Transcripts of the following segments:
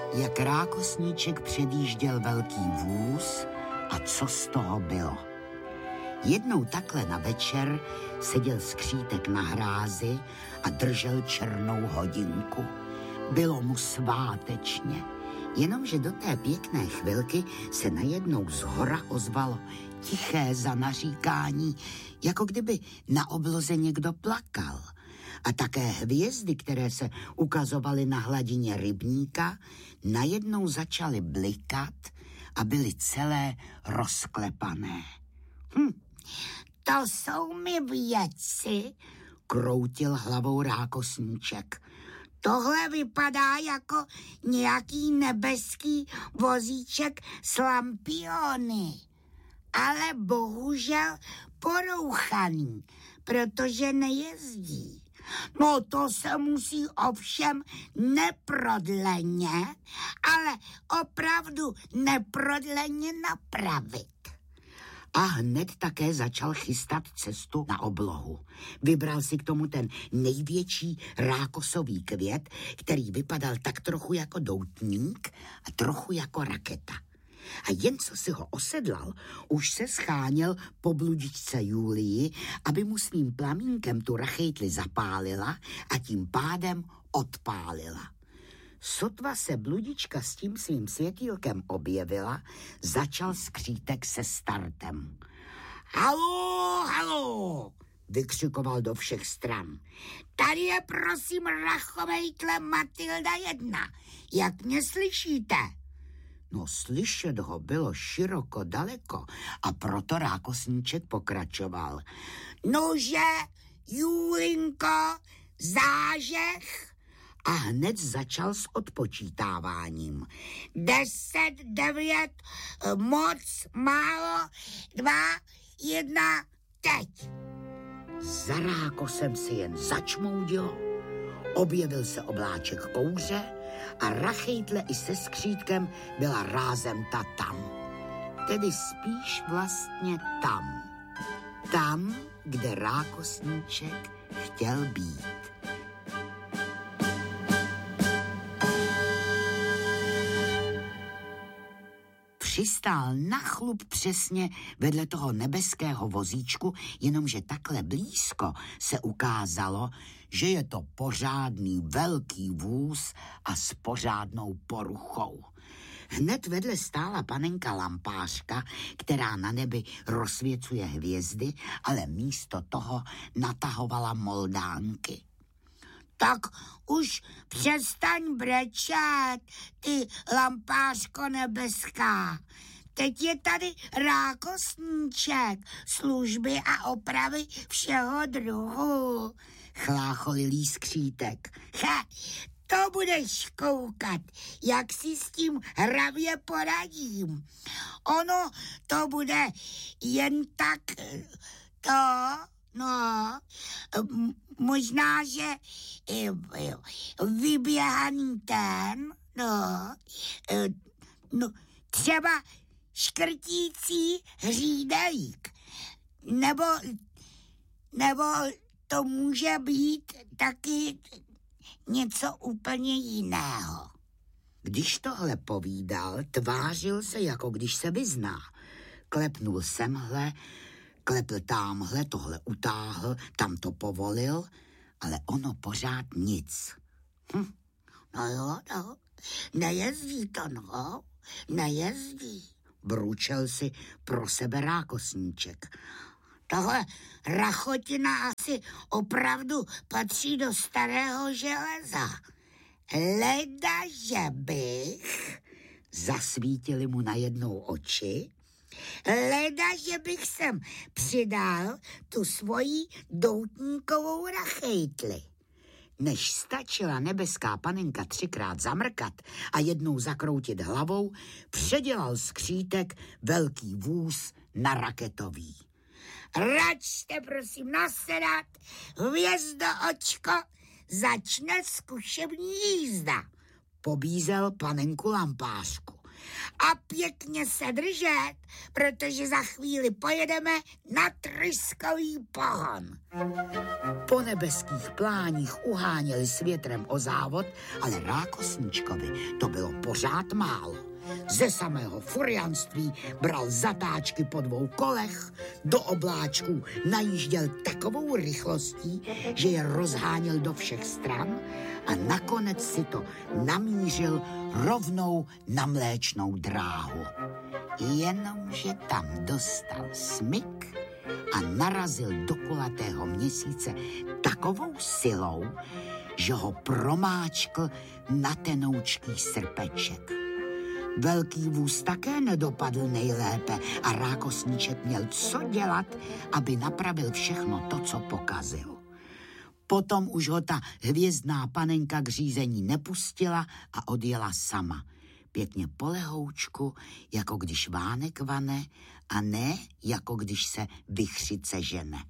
jak rákosníček předjížděl velký vůz a co z toho bylo. Jednou takhle na večer seděl skřítek na hrázi a držel černou hodinku. Bylo mu svátečně, jenomže do té pěkné chvilky se najednou zhora ozvalo tiché zanaříkání, jako kdyby na obloze někdo plakal. A také hvězdy, které se ukazovaly na hladině rybníka, najednou začaly blikat a byly celé rozklepané. To jsou mi věci, kroutil hlavou rákosníček. Tohle vypadá jako nějaký nebeský vozíček s lampiony, ale bohužel porouchaný, protože nejezdí. No to se musí ovšem neprodleně, ale opravdu neprodleně napravit. A hned také začal chystat cestu na oblohu. Vybral si k tomu ten největší rákosový květ, který vypadal tak trochu jako doutník a trochu jako raketa. A jen co si ho osedlal, už se scháněl po bludičce Julii, aby mu svým plamínkem tu rachejtli zapálila a tím pádem odpálila. Sotva se bludička s tím svým světýlkem objevila, začal skřítek se startem. Haló, haló, vykřikoval do všech stran. Tady je prosím rachovejtle Matilda 1. Jak mě slyšíte? No slyšet ho bylo široko daleko a proto rákosníček pokračoval. Nože, Julinko, zážeh. A hned začal s odpočítáváním. 10, 9, moc, málo, 2, 1, teď. Za rákosem se jen začmoudilo, objevil se obláček kouře a rachejtle i se skřítkem byla rázem tam. Tedy spíš vlastně tam. Tam, kde rákosníček chtěl být. Přistál na chlup přesně vedle toho nebeského vozíčku, jenomže takhle blízko se ukázalo, že je to pořádný velký vůz a s pořádnou poruchou. Hned vedle stála panenka lampářka, která na nebi rozsvěcuje hvězdy, ale místo toho natahovala moldánky. Tak už přestaň brečet, ty lampářko nebeská. Teď je tady rákosníček, služby a opravy všeho druhu. Chlácholilý skřítek. To budeš koukat, jak si s tím hravě poradím. Ono to bude jen tak možná, že vyběhaný třeba škrtící hřídelík. Nebo to může být taky něco úplně jiného. Když tohle povídal, tvářil se, jako když se vyzná. Klepnul semhle, klepl támhle, tohle utáhl, tam to povolil, ale ono pořád nic. No, nejezdí to, nejezdí, bručel si pro sebe rákosníček. Tohle rachotina asi opravdu patří do starého železa. Leda, že bych... Zasvítili mu najednou oči. Leda, že bych sem přidal tu svoji doutníkovou rachejtli. Než stačila nebeská panenka 3krát zamrkat a jednou zakroutit hlavou, předělal skřítek velký vůz na raketový. Račte prosím nasedat, hvězdo očko, začne zkušební jízda. Pobízel panenku lampářku. a pěkně se držet, protože za chvíli pojedeme na tryskový pohon. Po nebeských pláních uháněli s větrem o závod, ale Rákosníčkovi to bylo pořád málo. Ze samého furianství bral zatáčky po 2 kolech, do obláčků najížděl takovou rychlostí, že je rozháněl do všech stran a nakonec si to namířil rovnou na Mléčnou dráhu. Jenomže tam dostal smyk a narazil do kulatého Měsíce takovou silou, že ho promáčkl na tenoučký srpeček. Velký vůz také nedopadl nejlépe a Rákosníček měl co dělat, aby napravil všechno to, co pokazil. Potom už ho ta hvězdná panenka k řízení nepustila a odjela sama. Pěkně polehoučku, jako když vánek vane, a ne jako když se vichřice žene.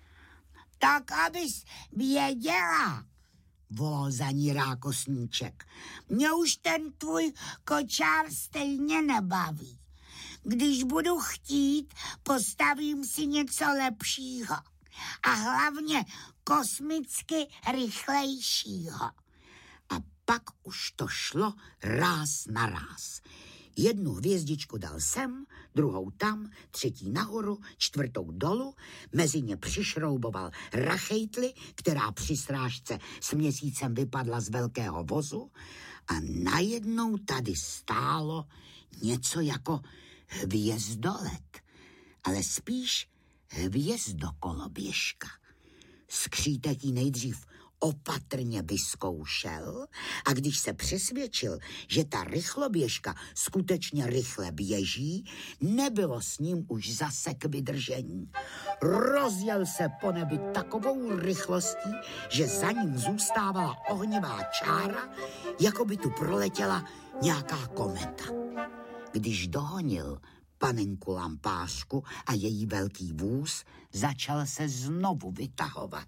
Tak abys věděla, volal za ní Rákosníček. Mě už ten tvůj kočár stejně nebaví. Když budu chtít, postavím si něco lepšího. A hlavně kosmicky rychlejšího. A pak už to šlo ráz na ráz. 1 hvězdičku dal sem, 2 tam, 3 nahoru, 4 dolů, mezi ně přišrouboval rachejtli, která při srážce s Měsícem vypadla z velkého vozu a najednou tady stálo něco jako hvězdolet, ale spíš hvězdokoloběžka. Skřítek jí nejdřív opatrně vyzkoušel a když se přesvědčil, že ta rychloběžka skutečně rychle běží, nebylo s ním už zase k vydržení. Rozjel se po nebi takovou rychlostí, že za ním zůstávala ohnivá čára, jako by tu proletěla nějaká kometa. Když dohonil panenku Lampářku a její velký vůz, začal se znovu vytahovat.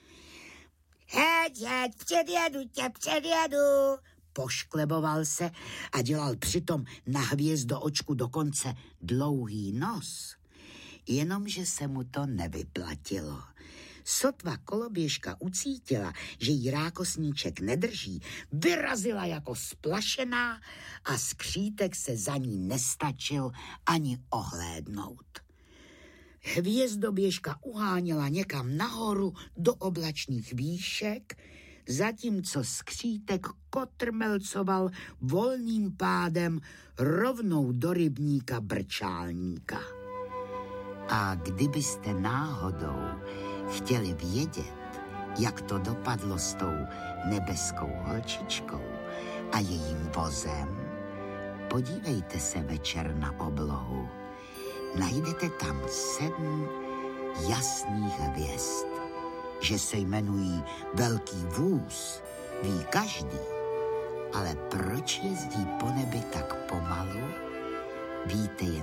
Heď, předjedu, poškleboval se a dělal přitom na hvězdoočku dokonce dlouhý nos. Jenomže se mu to nevyplatilo. Sotva koloběžka ucítila, že jí Rákosníček nedrží, vyrazila jako splašená a Skřítek se za ní nestačil ani ohlédnout. Hvězdoběžka uháněla někam nahoru do oblačných výšek, zatímco Skřítek kotrmelcoval volným pádem rovnou do rybníka Brčálníka. A kdybyste náhodou chtěli vědět, jak to dopadlo s tou nebeskou holčičkou a jejím vozem, podívejte se večer na oblohu. Najdete tam 7 jasných hvězd. Že se jmenují Velký vůz, ví každý. Ale proč jezdí po nebi tak pomalu, víte jen